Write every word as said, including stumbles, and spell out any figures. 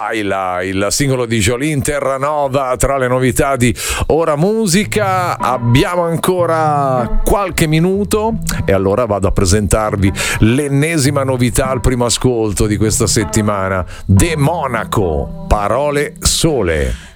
Baila, il singolo di Jolene Terranova tra le novità di Ora Musica. Abbiamo ancora qualche minuto e allora vado a presentarvi l'ennesima novità al primo ascolto di questa settimana. De Monaco, Parole Sole.